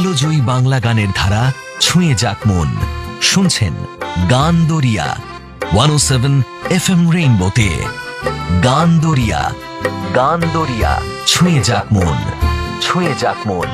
কালজয়ী বাংলা গানের ধারা ছুঁয়ে যাক মন। শুনছেন গান দরিয়া 107 FM রেইনবোতে। গান দরিয়া, গান দরিয়া, ছুঁয়ে যাক মন, ছুঁয়ে যাক মন।